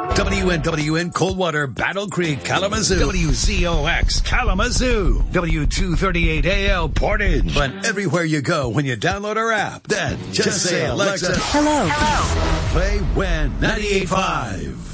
WNWN Coldwater, Battle Creek, Kalamazoo. WZOX, Kalamazoo. W238AL, Portage. But everywhere you go when you download our app, then just say, Alexa, Hello. play WIN 98.5.